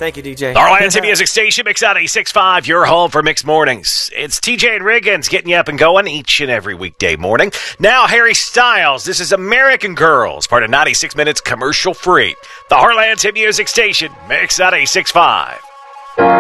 Thank you, DJ. Heartland Music Station, Mix 96.5, your home for Mixed Mornings. It's TJ and Riggins getting you up and going each and every weekday morning. Now, Harry Styles. This is American Girls, part of 96 Minutes commercial free. The Heartland Music Station, Mix 96.5.